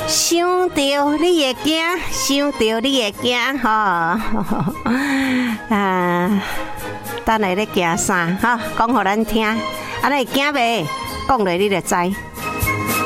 想到你会惊，想到你会惊吼，等下咧惊啥吼？讲互咱听，安尼会惊袂？讲落你就知。